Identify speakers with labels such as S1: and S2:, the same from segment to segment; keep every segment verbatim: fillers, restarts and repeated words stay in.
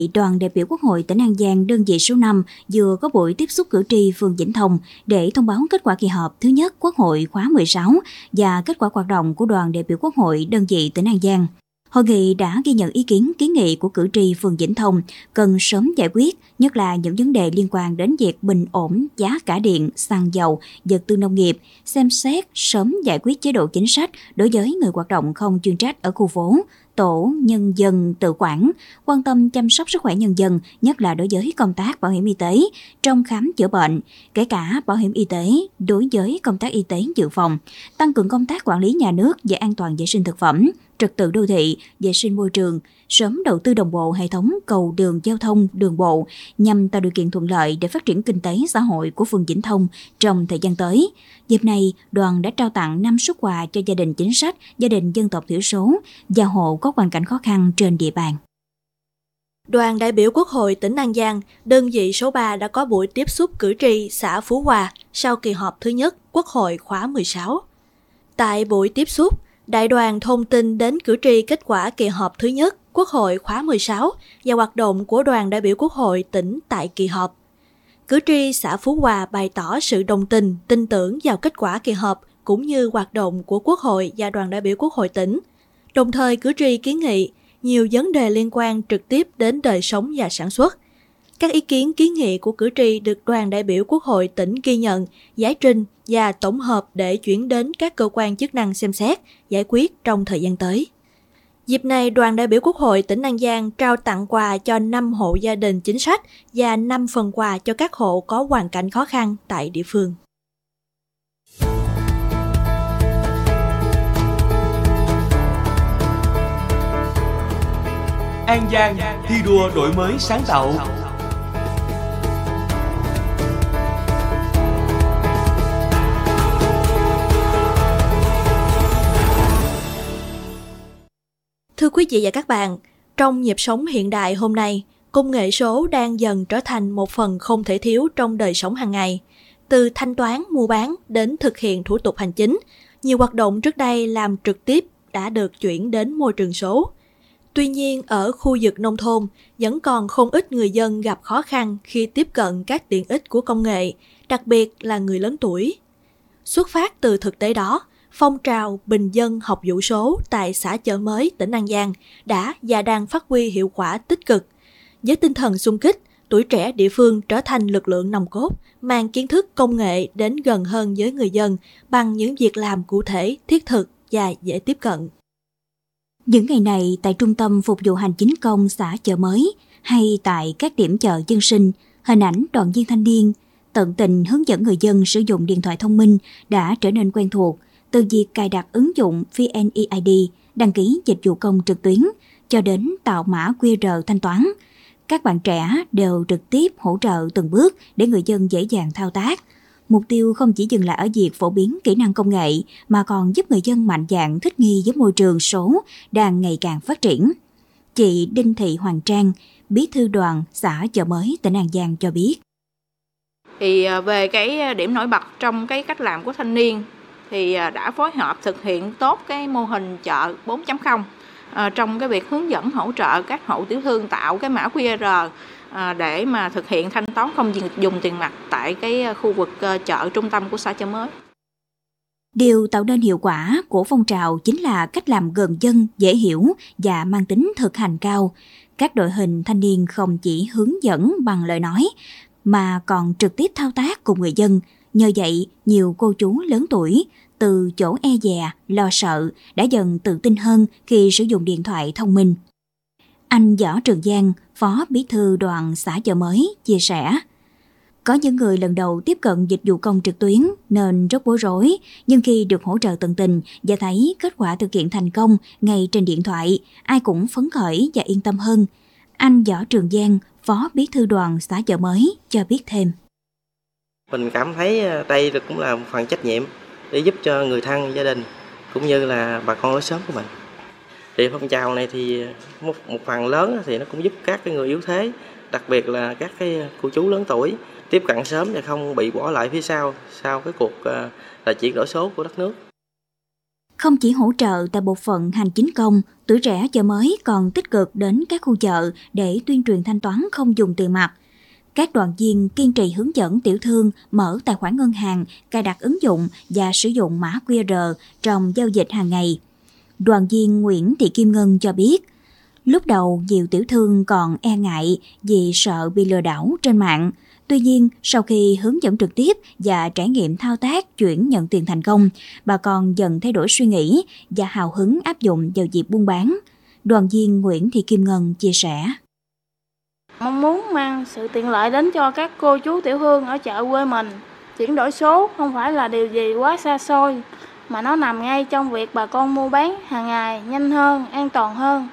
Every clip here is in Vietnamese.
S1: Đoàn đại biểu Quốc hội tỉnh An Giang đơn vị số năm vừa có buổi tiếp xúc cử tri phường Vĩnh Thông để thông báo kết quả kỳ họp thứ nhất Quốc hội khóa mười sáu và kết quả hoạt động của đoàn đại biểu Quốc hội đơn vị tỉnh An Giang. Hội nghị đã ghi nhận ý kiến kiến nghị của cử tri phường Vĩnh Thông cần sớm giải quyết, nhất là những vấn đề liên quan đến việc bình ổn giá cả điện, xăng dầu, vật tư nông nghiệp, xem xét sớm giải quyết chế độ chính sách đối với người hoạt động không chuyên trách ở khu phố, tổ nhân dân tự quản, quan tâm chăm sóc sức khỏe nhân dân, nhất là đối với công tác bảo hiểm y tế trong khám chữa bệnh, kể cả bảo hiểm y tế đối với công tác y tế dự phòng, tăng cường công tác quản lý nhà nước về an toàn vệ sinh thực phẩm, trật tự đô thị, vệ sinh môi trường, sớm đầu tư đồng bộ hệ thống cầu đường giao thông đường bộ nhằm tạo điều kiện thuận lợi để phát triển kinh tế xã hội của phường Vĩnh Thông trong thời gian tới. Dịp này, đoàn đã trao tặng năm suất quà cho gia đình chính sách, gia đình dân tộc thiểu số và hộ có hoàn cảnh khó khăn trên địa bàn.
S2: Đoàn đại biểu Quốc hội tỉnh An Giang, đơn vị số ba đã có buổi tiếp xúc cử tri xã Phú Hòa sau kỳ họp thứ nhất Quốc hội khóa mười sáu. Tại buổi tiếp xúc, đại đoàn thông tin đến cử tri kết quả kỳ họp thứ nhất Quốc hội khóa mười sáu và hoạt động của đoàn đại biểu Quốc hội tỉnh tại kỳ họp. Cử tri xã Phú Hòa bày tỏ sự đồng tình, tin tưởng vào kết quả kỳ họp cũng như hoạt động của Quốc hội và đoàn đại biểu Quốc hội tỉnh. Đồng thời cử tri kiến nghị nhiều vấn đề liên quan trực tiếp đến đời sống và sản xuất. Các ý kiến kiến nghị của cử tri được đoàn đại biểu Quốc hội tỉnh ghi nhận, giải trình và tổng hợp để chuyển đến các cơ quan chức năng xem xét, giải quyết trong thời gian tới. Dịp này, đoàn đại biểu Quốc hội tỉnh An Giang trao tặng quà cho năm hộ gia đình chính sách và năm phần quà cho các hộ có hoàn cảnh khó khăn tại địa phương.
S3: An Giang thi đua đổi mới sáng tạo.
S2: Thưa quý vị và các bạn, trong nhịp sống hiện đại hôm nay, công nghệ số đang dần trở thành một phần không thể thiếu trong đời sống hàng ngày. Từ thanh toán, mua bán đến thực hiện thủ tục hành chính, nhiều hoạt động trước đây làm trực tiếp đã được chuyển đến môi trường số. Tuy nhiên, ở khu vực nông thôn, vẫn còn không ít người dân gặp khó khăn khi tiếp cận các tiện ích của công nghệ, đặc biệt là người lớn tuổi. Xuất phát từ thực tế đó, phong trào bình dân học vũ số tại xã Chợ Mới, tỉnh An Giang đã và đang phát huy hiệu quả tích cực. Với tinh thần xung kích, tuổi trẻ địa phương trở thành lực lượng nòng cốt, mang kiến thức công nghệ đến gần hơn với người dân bằng những việc làm cụ thể, thiết thực và dễ tiếp cận.
S1: Những ngày này, tại Trung tâm Phục vụ Hành chính công xã Chợ Mới hay tại các điểm chợ dân sinh, hình ảnh đoàn viên thanh niên tận tình hướng dẫn người dân sử dụng điện thoại thông minh đã trở nên quen thuộc, từ việc cài đặt ứng dụng vê en e i đê, đăng ký dịch vụ công trực tuyến, cho đến tạo mã quy rờ thanh toán. Các bạn trẻ đều trực tiếp hỗ trợ từng bước để người dân dễ dàng thao tác. Mục tiêu không chỉ dừng lại ở việc phổ biến kỹ năng công nghệ, mà còn giúp người dân mạnh dạn thích nghi với môi trường số đang ngày càng phát triển. Chị Đinh Thị Hoàng Trang, bí thư đoàn xã Chợ Mới, tỉnh An Giang cho biết.
S4: Thì về cái điểm nổi bật trong cái cách làm của thanh niên, thì đã phối hợp thực hiện tốt cái mô hình chợ bốn chấm không à, trong cái việc hướng dẫn hỗ trợ các hộ tiểu thương tạo cái mã quy rờ à, để mà thực hiện thanh toán không dùng tiền mặt tại cái khu vực chợ trung tâm của xã Chợ Mới.
S1: Điều tạo nên hiệu quả của phong trào chính là cách làm gần dân, dễ hiểu và mang tính thực hành cao. Các đội hình thanh niên không chỉ hướng dẫn bằng lời nói, mà còn trực tiếp thao tác cùng người dân. Nhờ vậy, nhiều cô chú lớn tuổi, từ chỗ e dè, lo sợ, đã dần tự tin hơn khi sử dụng điện thoại thông minh. Anh Võ Trường Giang, Phó Bí thư đoàn xã Chợ Mới, chia sẻ. Có những người lần đầu tiếp cận dịch vụ công trực tuyến nên rất bối rối, nhưng khi được hỗ trợ tận tình và thấy kết quả thực hiện thành công ngay trên điện thoại, ai cũng phấn khởi và yên tâm hơn. Anh Võ Trường Giang, Phó Bí thư đoàn xã Chợ Mới, cho biết thêm.
S5: Mình cảm thấy đây cũng là một phần trách nhiệm để giúp cho người thân, gia đình cũng như là bà con lối xóm của mình. Thì phong trào này thì một, một phần lớn thì nó cũng giúp các cái người yếu thế, đặc biệt là các cái cô chú lớn tuổi tiếp cận sớm để không bị bỏ lại phía sau sau cái cuộc là chuyển đổi số của đất nước.
S1: Không chỉ hỗ trợ tại bộ phận hành chính công, Tuổi Trẻ Chợ Mới còn tích cực đến các khu chợ để tuyên truyền thanh toán không dùng tiền mặt. Các đoàn viên kiên trì hướng dẫn tiểu thương mở tài khoản ngân hàng, cài đặt ứng dụng và sử dụng mã quy rờ trong giao dịch hàng ngày. Đoàn viên Nguyễn Thị Kim Ngân cho biết, lúc đầu nhiều tiểu thương còn e ngại vì sợ bị lừa đảo trên mạng. Tuy nhiên, sau khi hướng dẫn trực tiếp và trải nghiệm thao tác chuyển nhận tiền thành công, bà con dần thay đổi suy nghĩ và hào hứng áp dụng vào việc buôn bán. Đoàn viên Nguyễn Thị Kim Ngân chia sẻ.
S6: Mong muốn mang sự tiện lợi đến cho các cô chú tiểu thương ở chợ quê mình. Chuyển đổi số không phải là điều gì quá xa xôi, mà nó nằm ngay trong việc bà con mua bán hàng ngày nhanh hơn, an toàn hơn.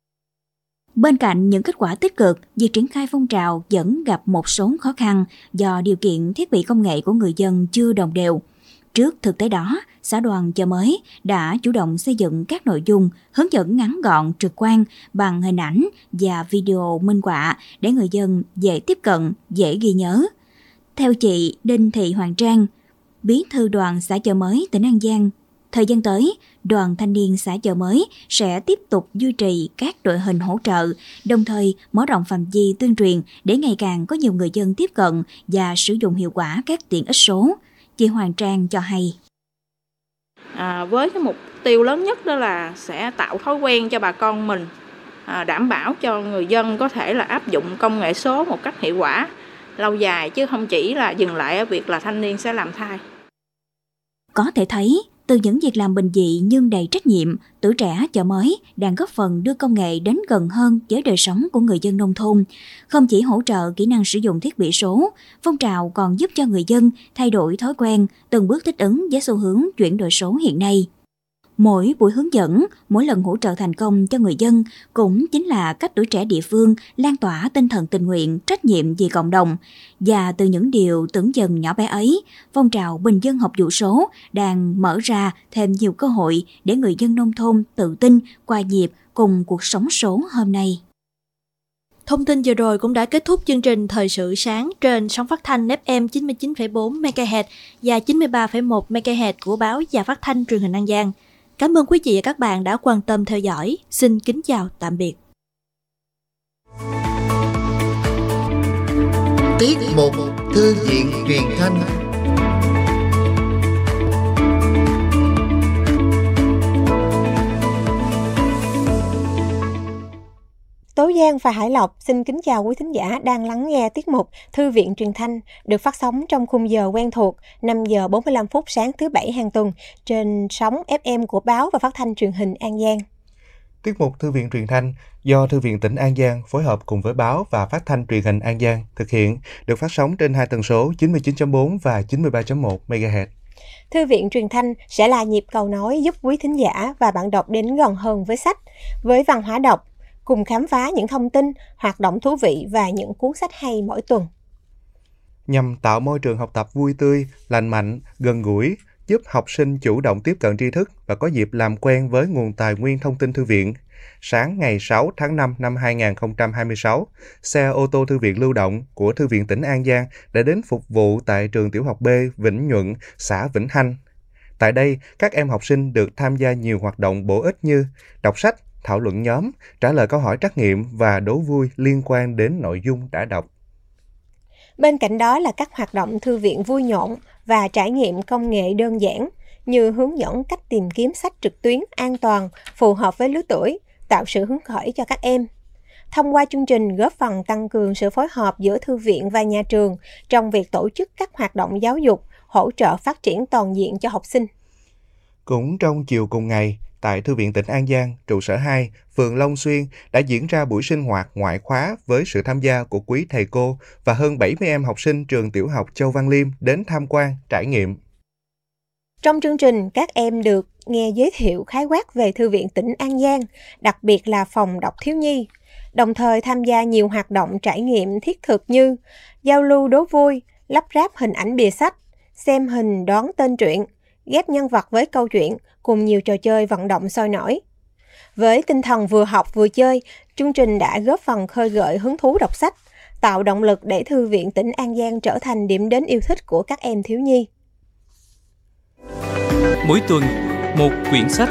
S1: Bên cạnh những kết quả tích cực, việc triển khai phong trào vẫn gặp một số khó khăn do điều kiện thiết bị công nghệ của người dân chưa đồng đều. Trước thực tế đó, xã đoàn Chợ Mới đã chủ động xây dựng các nội dung hướng dẫn ngắn gọn, trực quan bằng hình ảnh và video minh họa để người dân dễ tiếp cận, dễ ghi nhớ. Theo chị Đinh Thị Hoàng Trang, Bí thư đoàn xã Chợ Mới, tỉnh An Giang, thời gian tới, Đoàn Thanh niên xã Chợ Mới sẽ tiếp tục duy trì các đội hình hỗ trợ, đồng thời mở rộng phạm vi tuyên truyền để ngày càng có nhiều người dân tiếp cận và sử dụng hiệu quả các tiện ích số. Chị Hoàng Trang cho hay.
S4: À, với cái mục tiêu lớn nhất đó là sẽ tạo thói quen cho bà con mình, à, đảm bảo cho người dân có thể là áp dụng công nghệ số một cách hiệu quả, lâu dài chứ không chỉ là dừng lại ở việc là thanh niên sẽ làm thay.
S1: Có thể thấy, từ những việc làm bình dị nhưng đầy trách nhiệm, Tuổi Trẻ Chợ Mới đang góp phần đưa công nghệ đến gần hơn với đời sống của người dân nông thôn. Không chỉ hỗ trợ kỹ năng sử dụng thiết bị số, phong trào còn giúp cho người dân thay đổi thói quen, từng bước thích ứng với xu hướng chuyển đổi số hiện nay. Mỗi buổi hướng dẫn, mỗi lần hỗ trợ thành công cho người dân cũng chính là cách Tuổi Trẻ địa phương lan tỏa tinh thần tình nguyện, trách nhiệm vì cộng đồng. Và từ những điều tưởng chừng nhỏ bé ấy, phong trào bình dân học vụ số đang mở ra thêm nhiều cơ hội để người dân nông thôn tự tin, hòa nhịp cùng cuộc sống số hôm nay.
S2: Thông tin vừa rồi cũng đã kết thúc chương trình Thời sự sáng trên sóng phát thanh ép em chín mươi chín phẩy bốn mê ga héc và chín mươi ba phẩy một mê ga héc của báo và phát thanh truyền hình An Giang. Cảm ơn quý vị và các bạn đã quan tâm theo dõi. Xin kính chào tạm biệt.
S7: Tiết mục Thư viện truyền thanh.
S8: Tố Giang và Hải Lộc xin kính chào quý thính giả đang lắng nghe tiết mục Thư viện truyền thanh được phát sóng trong khung giờ quen thuộc năm giờ bốn mươi lăm phút sáng thứ bảy hàng tuần trên sóng ép em của báo và phát thanh truyền hình An Giang.
S9: Tiết mục Thư viện truyền thanh do Thư viện tỉnh An Giang phối hợp cùng với báo và phát thanh truyền hình An Giang thực hiện, được phát sóng trên hai tần số chín mươi chín chấm bốn và chín mươi ba chấm một mê ga héc.
S8: Thư viện truyền thanh sẽ là nhịp cầu nối giúp quý thính giả và bạn đọc đến gần hơn với sách, với văn hóa đọc, cùng khám phá những thông tin, hoạt động thú vị và những cuốn sách hay mỗi tuần.
S9: Nhằm tạo môi trường học tập vui tươi, lành mạnh, gần gũi, giúp học sinh chủ động tiếp cận tri thức và có dịp làm quen với nguồn tài nguyên thông tin thư viện. Sáng ngày sáu tháng năm năm hai nghìn không trăm hai mươi sáu, xe ô tô thư viện lưu động của Thư viện tỉnh An Giang đã đến phục vụ tại trường tiểu học B Vĩnh Nhuận, xã Vĩnh Hanh. Tại đây, các em học sinh được tham gia nhiều hoạt động bổ ích như đọc sách, thảo luận nhóm, trả lời câu hỏi trắc nghiệm và đố vui liên quan đến nội dung đã đọc.
S8: Bên cạnh đó là các hoạt động thư viện vui nhộn và trải nghiệm công nghệ đơn giản như hướng dẫn cách tìm kiếm sách trực tuyến an toàn, phù hợp với lứa tuổi, tạo sự hứng khởi cho các em. Thông qua chương trình góp phần tăng cường sự phối hợp giữa thư viện và nhà trường trong việc tổ chức các hoạt động giáo dục, hỗ trợ phát triển toàn diện cho học sinh.
S9: Cũng trong chiều cùng ngày, tại Thư viện tỉnh An Giang, trụ sở hai, phường Long Xuyên đã diễn ra buổi sinh hoạt ngoại khóa với sự tham gia của quý thầy cô và hơn bảy mươi em học sinh trường tiểu học Châu Văn Liêm đến tham quan, trải nghiệm.
S8: Trong chương trình, các em được nghe giới thiệu khái quát về Thư viện tỉnh An Giang, đặc biệt là phòng đọc thiếu nhi, đồng thời tham gia nhiều hoạt động trải nghiệm thiết thực như giao lưu đố vui, lắp ráp hình ảnh bìa sách, xem hình đoán tên truyện, ghép nhân vật với câu chuyện, cùng nhiều trò chơi vận động sôi nổi. Với tinh thần vừa học vừa chơi, chương trình đã góp phần khơi gợi hứng thú đọc sách, tạo động lực để Thư viện tỉnh An Giang trở thành điểm đến yêu thích của các em thiếu nhi.
S3: Mỗi tuần, một quyển sách.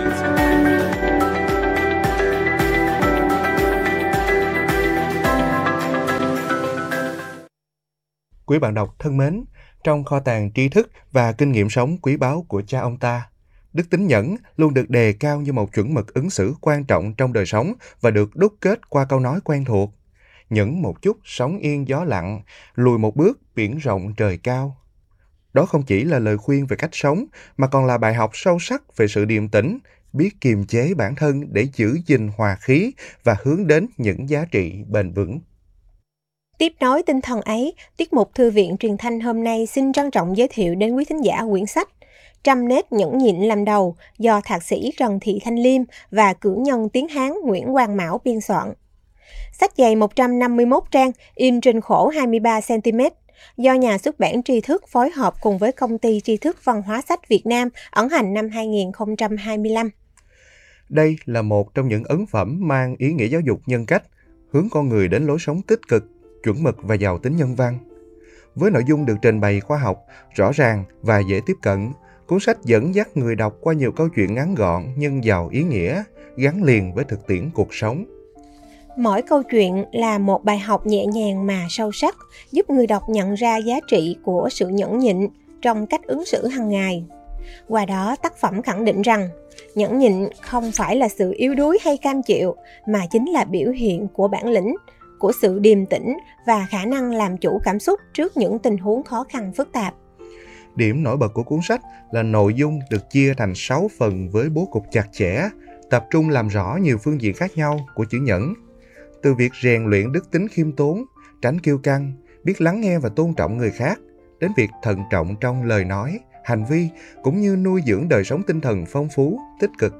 S9: Quý bạn đọc thân mến, trong kho tàng tri thức và kinh nghiệm sống quý báu của cha ông ta, đức tín nhẫn luôn được đề cao như một chuẩn mực ứng xử quan trọng trong đời sống và được đúc kết qua câu nói quen thuộc: nhẫn một chút sóng yên gió lặng, lùi một bước biển rộng trời cao. Đó không chỉ là lời khuyên về cách sống, mà còn là bài học sâu sắc về sự điềm tĩnh, biết kiềm chế bản thân để giữ gìn hòa khí và hướng đến những giá trị bền vững.
S8: Tiếp nối tinh thần ấy, tiết mục Thư viện Truyền Thanh hôm nay xin trân trọng giới thiệu đến quý thính giả quyển sách Trăm nét nhẫn nhịn làm đầu do thạc sĩ Trần Thị Thanh Liêm và cử nhân tiếng Hán Nguyễn Quang Mão biên soạn. Sách dày một trăm năm mươi mốt trang, in trên khổ hai mươi ba xăng ti mét, do nhà xuất bản Tri Thức phối hợp cùng với công ty Tri Thức Văn hóa Sách Việt Nam ấn hành năm hai nghìn không trăm hai mươi lăm.
S9: Đây là một trong những ấn phẩm mang ý nghĩa giáo dục nhân cách, hướng con người đến lối sống tích cực, chuẩn mực và giàu tính nhân văn. Với nội dung được trình bày khoa học, rõ ràng và dễ tiếp cận, cuốn sách dẫn dắt người đọc qua nhiều câu chuyện ngắn gọn nhưng giàu ý nghĩa, gắn liền với thực tiễn cuộc sống.
S8: Mỗi câu chuyện là một bài học nhẹ nhàng mà sâu sắc, giúp người đọc nhận ra giá trị của sự nhẫn nhịn trong cách ứng xử hàng ngày. Qua đó, tác phẩm khẳng định rằng, nhẫn nhịn không phải là sự yếu đuối hay cam chịu, mà chính là biểu hiện của bản lĩnh, của sự điềm tĩnh và khả năng làm chủ cảm xúc trước những tình huống khó khăn phức tạp.
S9: Điểm nổi bật của cuốn sách là nội dung được chia thành sáu phần với bố cục chặt chẽ, tập trung làm rõ nhiều phương diện khác nhau của chữ nhẫn. Từ việc rèn luyện đức tính khiêm tốn, tránh kiêu căng, biết lắng nghe và tôn trọng người khác, đến việc thận trọng trong lời nói, hành vi, cũng như nuôi dưỡng đời sống tinh thần phong phú, tích cực.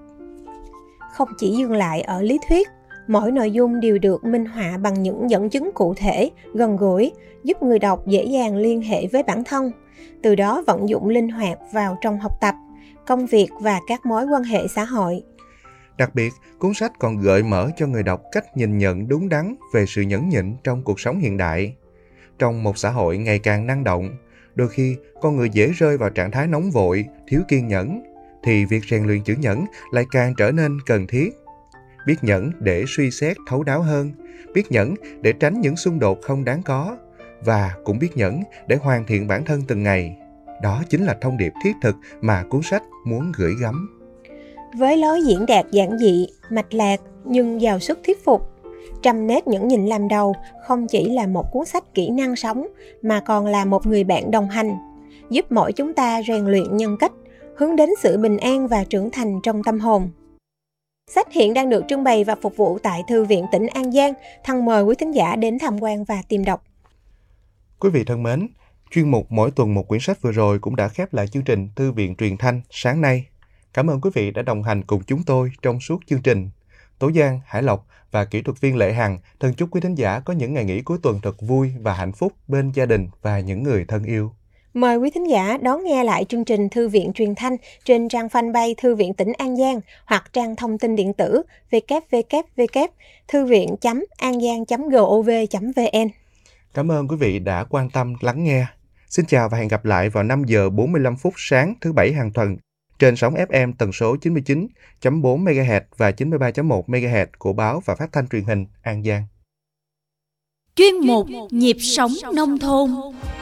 S8: Không chỉ dừng lại ở lý thuyết, mỗi nội dung đều được minh họa bằng những dẫn chứng cụ thể, gần gũi, giúp người đọc dễ dàng liên hệ với bản thân, từ đó vận dụng linh hoạt vào trong học tập, công việc và các mối quan hệ xã hội.
S9: Đặc biệt, cuốn sách còn gợi mở cho người đọc cách nhìn nhận đúng đắn về sự nhẫn nhịn trong cuộc sống hiện đại. Trong một xã hội ngày càng năng động, đôi khi con người dễ rơi vào trạng thái nóng vội, thiếu kiên nhẫn, thì việc rèn luyện chữ nhẫn lại càng trở nên cần thiết. Biết nhẫn để suy xét thấu đáo hơn, biết nhẫn để tránh những xung đột không đáng có, và cũng biết nhẫn để hoàn thiện bản thân từng ngày. Đó chính là thông điệp thiết thực mà cuốn sách muốn gửi gắm.
S8: Với lối diễn đạt giản dị, mạch lạc nhưng giàu sức thuyết phục, Trăm nét nhẫn nhịn làm đầu không chỉ là một cuốn sách kỹ năng sống mà còn là một người bạn đồng hành, giúp mỗi chúng ta rèn luyện nhân cách, hướng đến sự bình an và trưởng thành trong tâm hồn. Sách hiện đang được trưng bày và phục vụ tại Thư viện tỉnh An Giang. Thân mời quý thính giả đến tham quan và tìm đọc.
S9: Quý vị thân mến, chuyên mục Mỗi tuần một quyển sách vừa rồi cũng đã khép lại chương trình Thư viện Truyền Thanh sáng nay. Cảm ơn quý vị đã đồng hành cùng chúng tôi trong suốt chương trình. Tố Giang, Hải Lộc và kỹ thuật viên Lệ Hằng thân chúc quý thính giả có những ngày nghỉ cuối tuần thật vui và hạnh phúc bên gia đình và những người thân yêu.
S8: Mời quý thính giả đón nghe lại chương trình Thư viện Truyền Thanh trên trang fanpage Thư viện tỉnh An Giang hoặc trang thông tin điện tử w w w thư viện chấm an giang chấm gov chấm v n.
S9: Cảm ơn quý vị đã quan tâm lắng nghe. Xin chào và hẹn gặp lại vào năm giờ bốn mươi lăm phút sáng thứ Bảy hàng tuần trên sóng ép em tần số chín mươi chín chấm bốn mê ga héc và chín mươi ba chấm một mê ga héc của báo và phát thanh truyền hình An Giang.
S1: Chuyên mục Nhịp sống nông thôn.